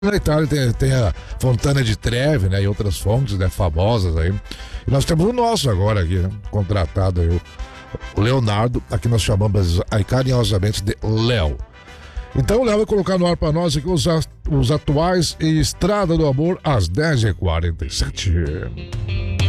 Na Itália tem a Fontana de Trevi, né? E outras fontes, né, famosas aí. E nós temos o nosso agora aqui, né? Contratado aí, o Leonardo, aqui nós chamamos aí carinhosamente de Léo. Então o Léo vai colocar no ar para nós aqui os atuais em Estrada do Amor às 10h47.